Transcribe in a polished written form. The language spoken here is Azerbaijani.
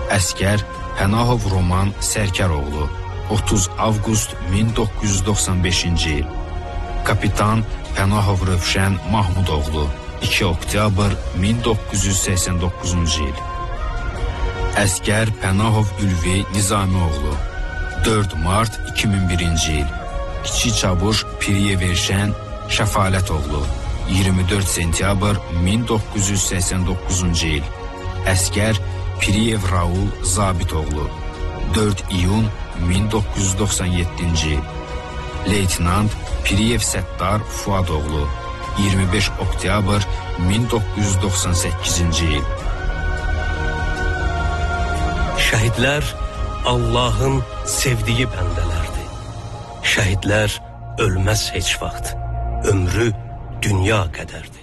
Əskər Pənahov Roman Sərkaroğlu, 30 avqust 1995-ci il. Kapitan Pənahov Rövşən Mahmudoğlu, 2 oktyabr 1989-cu il. Əskər Pənahov Ülvi Nizamioğlu, 4 mart 2001-ci il. Kiçik Çavuş Piriyev Erşən Şəfalətoğlu, 24 sentyabr 1989-cu il. Əskər Piriyev Raul Zabitoğlu, 4 iyun 1997-ci il. Leytenant Piriyev Səttar Fuadoğlu, 25 oktyabr 1998-ci il. Şəhidlər Allahın sevdiyi bəndələrdir. Şəhidlər ölməz heç vaxt. Ömrü dünya qədərdir.